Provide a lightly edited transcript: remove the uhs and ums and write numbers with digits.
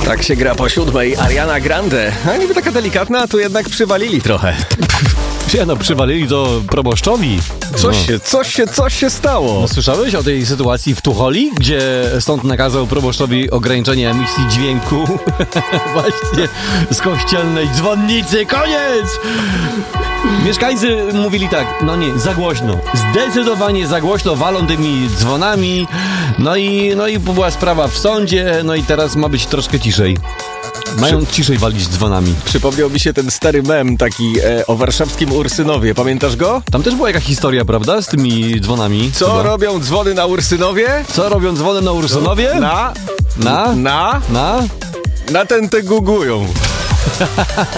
Tak się gra po 7. Ariana Grande. A niby taka delikatna, a tu jednak przywalili trochę. Przywalili to proboszczowi. Coś się stało. No, słyszałeś o tej sytuacji w Tucholi, gdzie sąd nakazał proboszczowi ograniczenie emisji dźwięku właśnie z kościelnej dzwonnicy. Koniec! Mieszkańcy mówili tak, no nie, za głośno. Zdecydowanie za głośno walą tymi dzwonami. No i była sprawa w sądzie, no i teraz ma być troszkę ciszej. Mają ciszej walić dzwonami. Przypomniał mi się ten stary mem taki o warszawskim Ursynowie. Pamiętasz go? Tam też była jakaś historia, prawda? Z tymi dzwonami. Co robią dzwony na Ursynowie? Co robią dzwony na Ursynowie? Na ten te gugują.